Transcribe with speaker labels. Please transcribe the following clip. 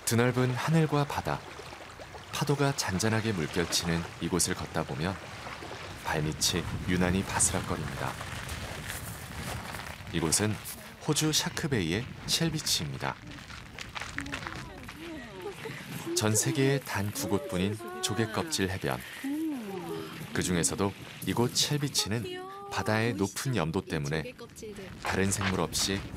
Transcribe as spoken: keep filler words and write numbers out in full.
Speaker 1: 드넓은 하늘과 바다, 파도가 잔잔하게 물결치는 이곳을 걷다 보면 발밑이 유난히 바스락거립니다. 이곳은 호주 샤크베이의 쉘비치입니다. 전 세계에 단 두 곳뿐인 조개껍질 해변. 그 중에서도 이곳 쉘비치는 바다의 높은 염도 때문에 다른 생물 없이